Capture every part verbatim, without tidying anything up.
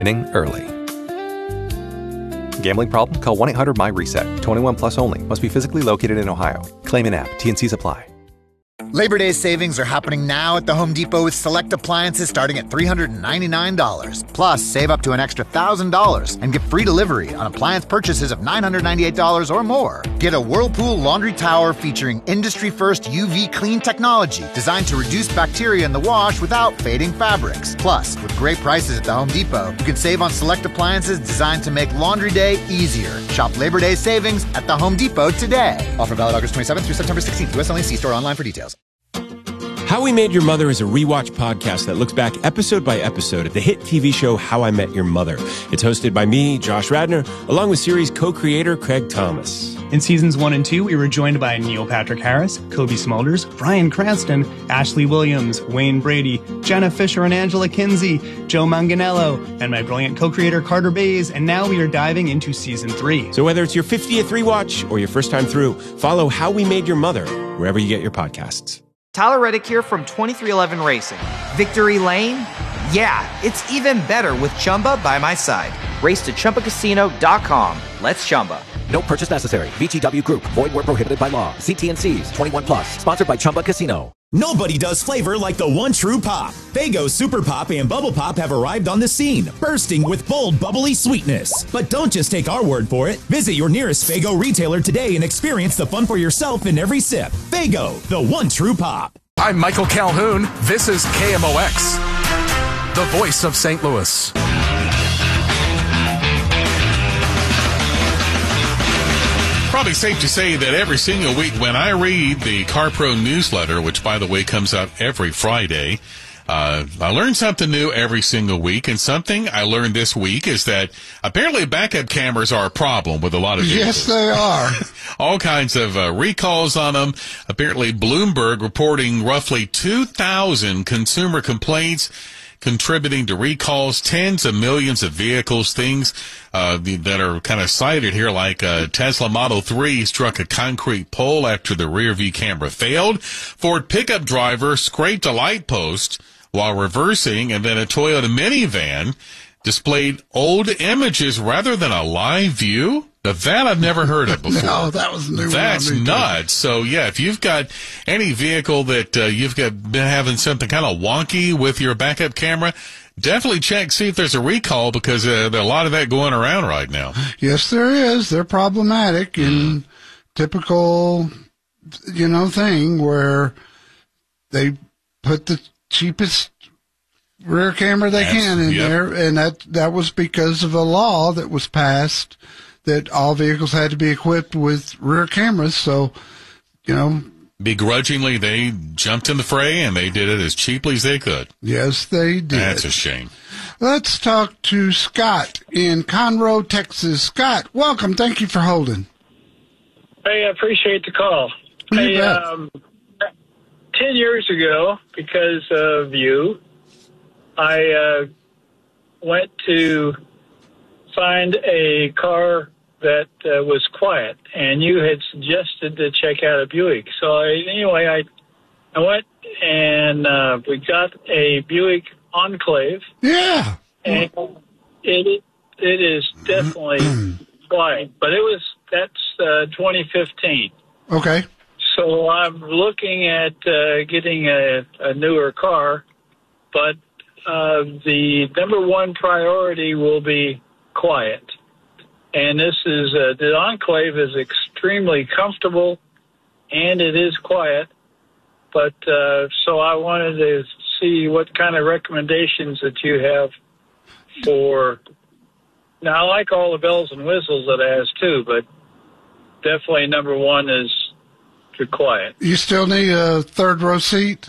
Early. Gambling problem? Call one eight hundred M Y reset. twenty-one plus only. Must be physically located in Ohio. Claim in app. T N Cs apply. Labor Day savings are happening now at the Home Depot with select appliances starting at three hundred ninety-nine dollars. Plus, save up to an extra one thousand dollars and get free delivery on appliance purchases of nine hundred ninety-eight dollars or more. Get a Whirlpool laundry tower featuring industry-first U V clean technology designed to reduce bacteria in the wash without fading fabrics. Plus, with great prices at the Home Depot, you can save on select appliances designed to make laundry day easier. Shop Labor Day savings at the Home Depot today. Offer valid August twenty-seventh through September sixteenth. U S only. See store online for details. How We Made Your Mother is a rewatch podcast that looks back episode by episode at the hit T V show How I Met Your Mother. It's hosted by me, Josh Radnor, along with series co-creator Craig Thomas. In seasons one and two, we were joined by Neil Patrick Harris, Kobe Smulders, Bryan Cranston, Ashley Williams, Wayne Brady, Jenna Fisher and Angela Kinsey, Joe Manganiello, and my brilliant co-creator Carter Bays, and now we are diving into season three. So whether it's your fiftieth rewatch or your first time through, follow How We Made Your Mother wherever you get your podcasts. Tyler Reddick here from twenty-three eleven Racing. Victory Lane? Yeah, it's even better with Chumba by my side. Race to Chumba Casino dot com. Let's Chumba. No purchase necessary. V G W Group. Void where prohibited by law. See T N Cs. twenty-one plus. Sponsored by Chumba Casino. Nobody does flavor like the one true pop. Faygo Super Pop and Bubble Pop have arrived on the scene, bursting with bold, bubbly sweetness. But don't just take our word for it. Visit your nearest Faygo retailer today and experience the fun for yourself in every sip. Faygo, the one true pop. I'm Michael Calhoun. This is K M O X, the voice of Saint Louis. Probably safe to say that every single week when I read the CarPro newsletter, which, by the way, comes out every Friday, uh, I learn something new every single week. And something I learned this week is that apparently backup cameras are a problem with a lot of vehicles. Yes, they are. All kinds of uh, recalls on them. Apparently, Bloomberg reporting roughly two thousand consumer complaints contributing to recalls, tens of millions of vehicles, things uh, the, that are kind of cited here, like uh, Tesla Model three struck a concrete pole after the rear view camera failed. Ford pickup driver scraped a light post while reversing, and then a Toyota minivan displayed old images rather than a live view. Now, that I've never heard of before. No, that was new. That's nuts. So, yeah, if you've got any vehicle that uh, you've got been having something kind of wonky with your backup camera, definitely check, see if there's a recall, because uh, there's a lot of that going around right now. Yes, there is. They're problematic in mm. typical, you know, thing where they put the cheapest rear camera they That's, can in yep. there, and that that was because of a law that was passed that all vehicles had to be equipped with rear cameras. So, you know, begrudgingly they jumped in the fray and they did it as cheaply as they could. Yes, they did. That's a shame. Let's talk to Scott in Conroe, Texas. Scott, welcome. Thank you for holding. Hey, I appreciate the call. You hey, bet. um, ten years ago, because of you, I uh, went to find a car that uh, was quiet, and you had suggested to check out a Buick. So I, anyway, I I went and uh, we got a Buick Enclave. Yeah, and it it is definitely quiet, but it was that's uh, twenty fifteen. Okay. So I'm looking at uh, getting a, a newer car, but uh, the number one priority will be quiet. And this is, uh, the Enclave is extremely comfortable, and it is quiet. But, uh, so I wanted to see what kind of recommendations that you have for, now I like all the bells and whistles that it has too, but definitely number one is to quiet. You still need a third row seat?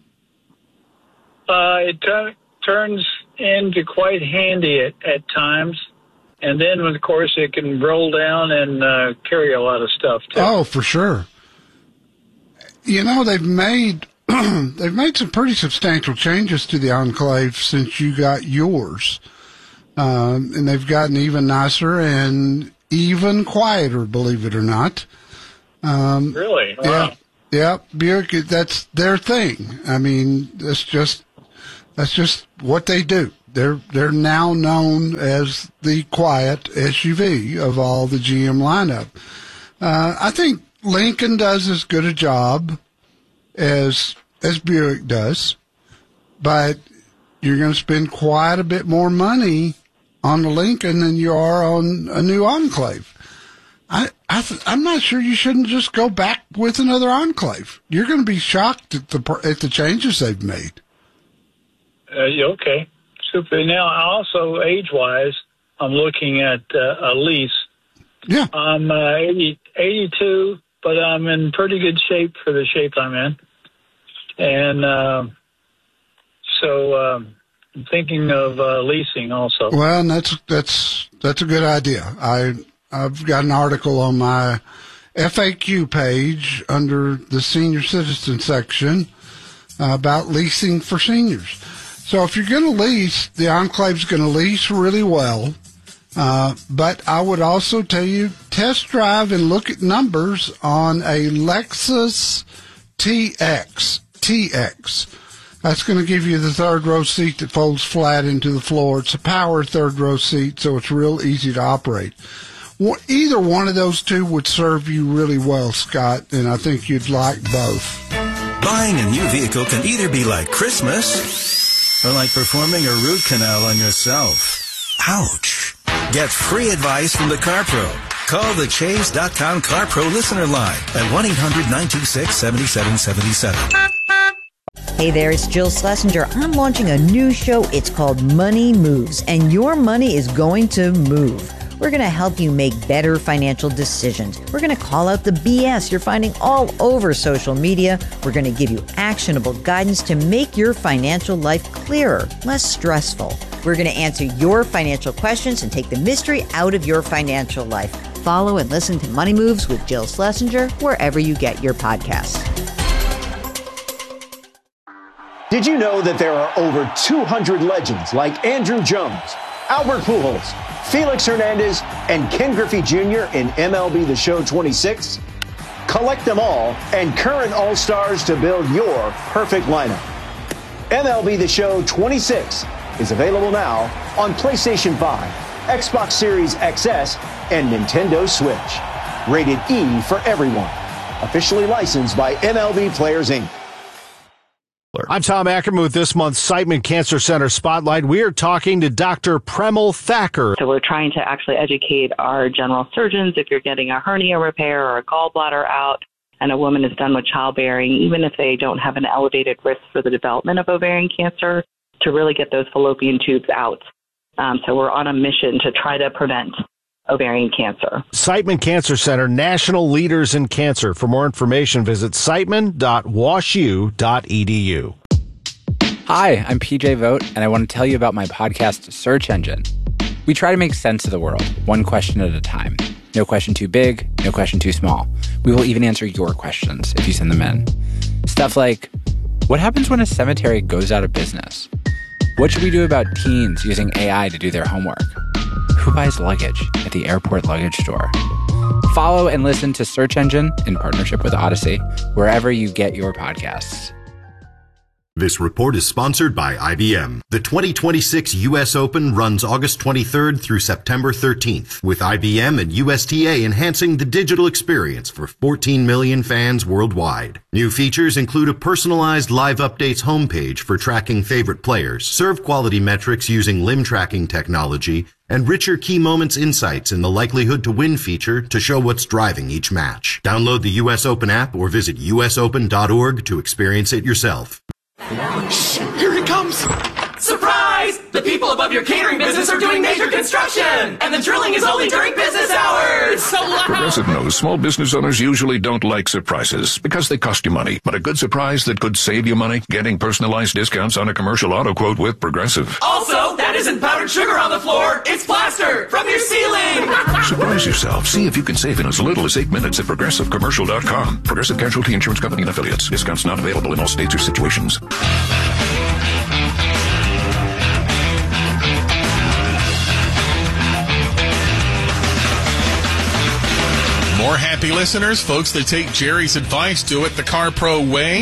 Uh, it t- turns into quite handy at, at times. And then, of course, it can roll down and uh, carry a lot of stuff, too. Oh, for sure. You know, they've made they've made some pretty substantial changes to the Enclave since you got yours. Um, and they've gotten even nicer and even quieter, believe it or not. Um, really? Wow. Yeah. Yeah. Buick, that's their thing. I mean, that's just, that's just what they do. they're they're now known as the quiet S U V of all the G M lineup. Uh, I think Lincoln does as good a job as as Buick does, but you're going to spend quite a bit more money on the Lincoln than you are on a new Enclave. I, I th- I'm not sure you shouldn't just go back with another Enclave. You're going to be shocked at the at the changes they've made. Uh, yeah, okay, super. Now, also age-wise, I'm looking at uh, a lease. Yeah. I'm uh, eighty, eighty-two, but I'm in pretty good shape for the shape I'm in. And uh, so um, I'm thinking of uh, leasing also. Well, and that's that's that's a good idea. I I've got an article on my F A Q page under the senior citizen section uh, about leasing for seniors. So if you're going to lease, the Enclave's going to lease really well. Uh, but I would also tell you, test drive and look at numbers on a Lexus T X. T X. That's going to give you the third row seat that folds flat into the floor. It's a power third row seat, so it's real easy to operate. Well, either one of those two would serve you really well, Scott, and I think you'd like both. Buying a new vehicle can either be like Christmas or like performing a root canal on yourself. Ouch. Get free advice from the CarPro. Call the Chase dot com CarPro listener line at one eight hundred nine two six seven seven seven seven. Hey there, it's Jill Schlesinger. I'm launching a new show. It's called Money Moves, and your money is going to move. We're going to help you make better financial decisions. We're going to call out the B S you're finding all over social media. We're going to give you actionable guidance to make your financial life clearer, less stressful. We're going to answer your financial questions and take the mystery out of your financial life. Follow and listen to Money Moves with Jill Schlesinger wherever you get your podcasts. Did you know that there are over two hundred legends like Andrew Jones, Albert Pujols, Felix Hernandez, and Ken Griffey Junior in M L B The Show twenty-six? Collect them all and current All-Stars to build your perfect lineup. M L B The Show twenty-six is available now on PlayStation five, Xbox Series X S, and Nintendo Switch. Rated E for everyone. Officially licensed by M L B Players, Incorporated. I'm Tom Ackerman with this month's Siteman Cancer Center Spotlight. We are talking to Doctor Premal Thacker. So we're trying to actually educate our general surgeons if you're getting a hernia repair or a gallbladder out and a woman is done with childbearing, even if they don't have an elevated risk for the development of ovarian cancer, to really get those fallopian tubes out. Um, so we're on a mission to try to prevent ovarian cancer. Siteman Cancer Center, national leaders in cancer. For more information, visit siteman dot wash u dot e d u. Hi, I'm P J Vogt, and I want to tell you about my podcast, Search Engine. We try to make sense of the world, one question at a time. No question too big, no question too small. We will even answer your questions if you send them in. Stuff like, what happens when a cemetery goes out of business? What should we do about teens using A I to do their homework? Who buys luggage at the airport luggage store? Follow and listen to Search Engine in partnership with Odyssey, wherever you get your podcasts. This report is sponsored by I B M. The twenty twenty-six U S Open runs August twenty-third through September thirteenth, with I B M and U S T A enhancing the digital experience for fourteen million fans worldwide. New features include a personalized live updates homepage for tracking favorite players, serve quality metrics using limb tracking technology, and richer key moments insights in the likelihood to win feature to show what's driving each match. Download the U S Open app or visit U S open dot org to experience it yourself. Shh, here he comes! Surprise! The people above your catering business are doing major construction! And the drilling is only during business hours! It's so loud! Progressive knows small business owners usually don't like surprises because they cost you money. But a good surprise that could save you money? Getting personalized discounts on a commercial auto quote with Progressive. Also, that isn't powdered sugar on the floor, it's plaster from your ceiling! Surprise yourself. See if you can save in as little as eight minutes at progressive commercial dot com. Progressive Casualty Insurance Company and Affiliates. Discounts not available in all states or situations. More happy listeners, folks that take Jerry's advice, do it the CarPro way.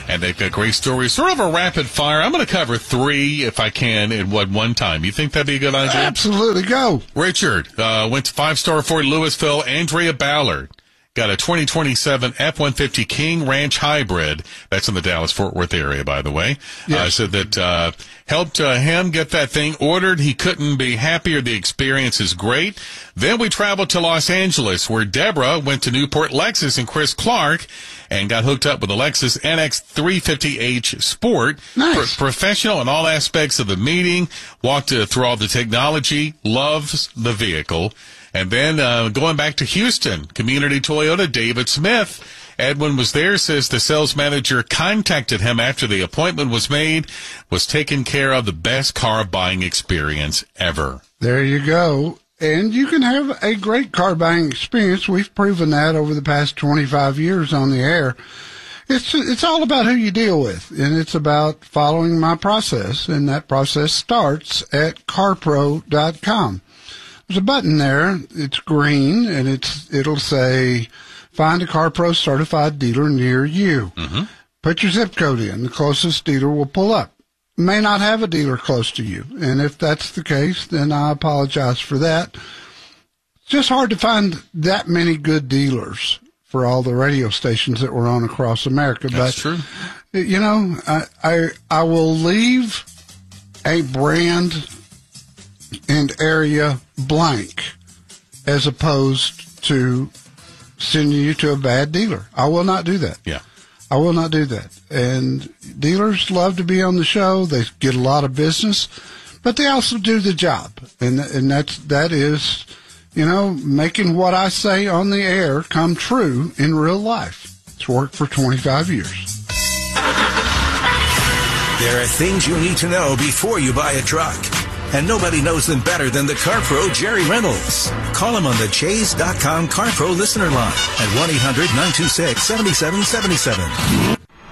And they've got great stories. Sort of a rapid fire. I'm going to cover three, if I can, in one, one time. You think that'd be a good idea? Absolutely. Go. Richard uh, went to five-star Ford Louisville. Andrea Ballard got a twenty twenty-seven F one fifty King Ranch Hybrid. That's in the Dallas-Fort Worth area, by the way. Yes. Uh, so that uh, helped uh, him get that thing ordered. He couldn't be happier. The experience is great. Then we traveled to Los Angeles, where Deborah went to Newport Lexus and Chris Clark and got hooked up with the Lexus N X three fifty H Sport. Nice. Pro- professional in all aspects of the meeting. Walked uh, through all the technology. Loves the vehicle. And then uh, going back to Houston, Community Toyota, David Smith. Edwin was there, says the sales manager contacted him after the appointment was made, was taken care of, the best car buying experience ever. There you go. And you can have a great car buying experience. We've proven that over the past twenty-five years on the air. It's it's all about who you deal with, and it's about following my process, and that process starts at car pro dot com. There's a button there. It's green, and it's it'll say, find a CarPro certified dealer near you. Mm-hmm. Put your zip code in. The closest dealer will pull up. May not have a dealer close to you, and if that's the case, then I apologize for that. It's just hard to find that many good dealers for all the radio stations that we're on across America. That's but, true. You know, I, I I will leave a brand and area blank as opposed to sending you to a bad dealer. I will not do that. Yeah. I will not do that. And dealers love to be on the show. They get a lot of business, but they also do the job. And and that's that is, you know, making what I say on the air come true in real life. It's worked for twenty-five years. There are things you need to know before you buy a truck. And nobody knows them better than the Car Pro Jerry Reynolds. Call him on the Chase dot com CarPro listener line at one eight hundred nine two six seven seven seven seven.